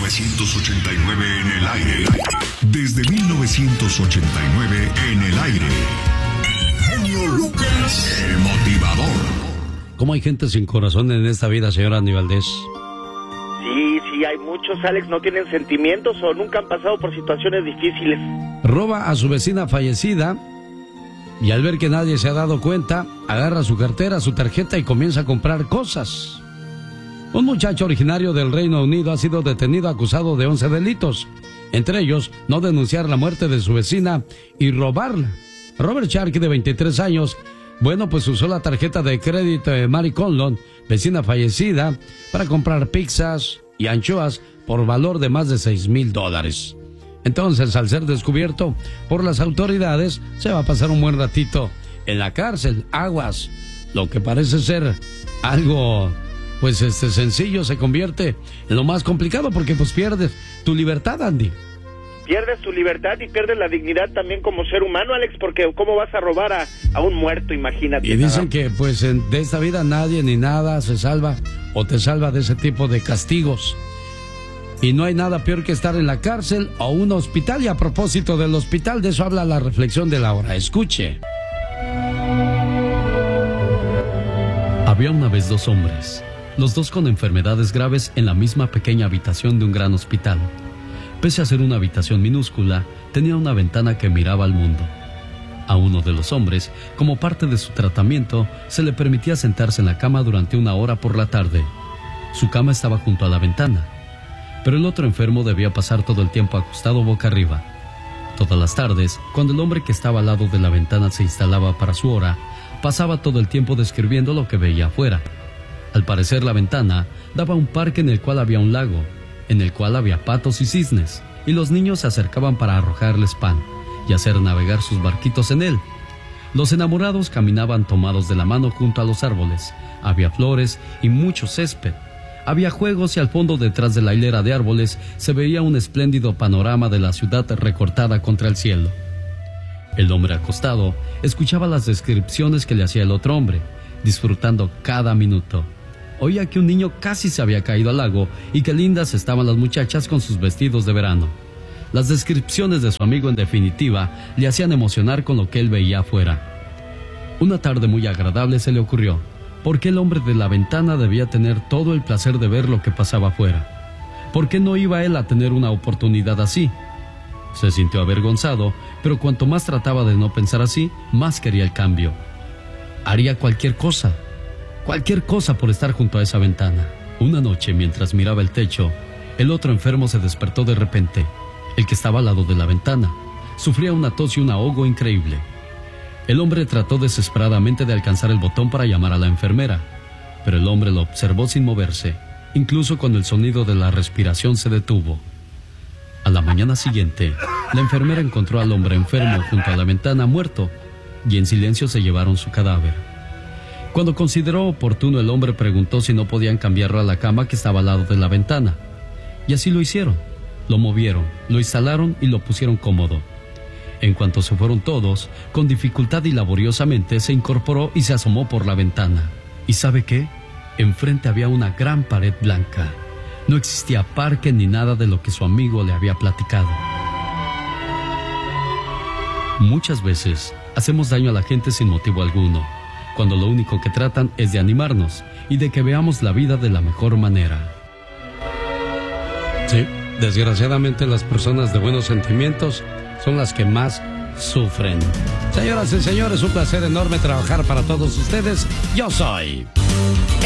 1989 en el aire. Desde 1989 en el aire. El genio Lucas, el motivador. ¿Cómo hay gente sin corazón en esta vida, señora Andy Valdés? Sí, hay muchos, Alex, no tienen sentimientos o nunca han pasado por situaciones difíciles. Roba a su vecina fallecida y al ver que nadie se ha dado cuenta, agarra su cartera, su tarjeta y comienza a comprar cosas. Un muchacho originario del Reino Unido ha sido detenido acusado de 11 delitos, entre ellos no denunciar la muerte de su vecina y robarla. Robert Sharkey, de 23 años, pues usó la tarjeta de crédito de Mary Conlon, vecina fallecida, para comprar pizzas y anchoas por valor de más de $6,000. Entonces, al ser descubierto por las autoridades, se va a pasar un buen ratito en la cárcel. Aguas, lo que parece ser algo sencillo se convierte en lo más complicado, porque pierdes tu libertad, Andy. Pierdes tu libertad y pierdes la dignidad también como ser humano, Alex, porque ¿cómo vas a robar a un muerto? Imagínate. Y dicen que de esta vida nadie ni nada se salva o te salva de ese tipo de castigos. Y no hay nada peor que estar en la cárcel o un hospital. Y a propósito del hospital, de eso habla la reflexión de la hora. Escuche. Había una vez dos hombres, los dos con enfermedades graves, en la misma pequeña habitación de un gran hospital. Pese a ser una habitación minúscula, tenía una ventana que miraba al mundo. A uno de los hombres, como parte de su tratamiento, se le permitía sentarse en la cama durante 1 hora por la tarde. Su cama estaba junto a la ventana, pero el otro enfermo debía pasar todo el tiempo acostado boca arriba. Todas las tardes, cuando el hombre que estaba al lado de la ventana se instalaba para su hora, pasaba todo el tiempo describiendo lo que veía afuera. Al parecer, la ventana daba a un parque en el cual había un lago, en el cual había patos y cisnes, y los niños se acercaban para arrojarles pan y hacer navegar sus barquitos en él. Los enamorados caminaban tomados de la mano junto a los árboles. Había flores y mucho césped. Había juegos y al fondo, detrás de la hilera de árboles, se veía un espléndido panorama de la ciudad recortada contra el cielo. El hombre acostado escuchaba las descripciones que le hacía el otro hombre, disfrutando cada minuto. Oía que un niño casi se había caído al lago y que lindas estaban las muchachas con sus vestidos de verano. Las descripciones de su amigo, en definitiva, le hacían emocionar con lo que él veía afuera. Una tarde muy agradable se le ocurrió: ¿por qué el hombre de la ventana debía tener todo el placer de ver lo que pasaba afuera? ¿Por qué no iba él a tener una oportunidad así? Se sintió avergonzado, pero cuanto más trataba de no pensar así, más quería el cambio. Haría cualquier cosa por estar junto a esa ventana. Una noche, mientras miraba el techo, el otro enfermo se despertó de repente. El que estaba al lado de la ventana sufría una tos y un ahogo increíble. El hombre trató desesperadamente de alcanzar el botón para llamar a la enfermera, pero el hombre lo observó sin moverse, incluso cuando el sonido de la respiración se detuvo. A la mañana siguiente, la enfermera encontró al hombre enfermo junto a la ventana, muerto, y en silencio se llevaron su cadáver. Cuando consideró oportuno, el hombre preguntó si no podían cambiarlo a la cama que estaba al lado de la ventana. Y así lo hicieron. Lo movieron, lo instalaron y lo pusieron cómodo. En cuanto se fueron todos, con dificultad y laboriosamente se incorporó y se asomó por la ventana. ¿Y sabe qué? Enfrente había una gran pared blanca. No existía parque ni nada de lo que su amigo le había platicado. Muchas veces hacemos daño a la gente sin motivo alguno, cuando lo único que tratan es de animarnos y de que veamos la vida de la mejor manera. Sí, desgraciadamente las personas de buenos sentimientos son las que más sufren. Señoras y señores, un placer enorme trabajar para todos ustedes. Yo soy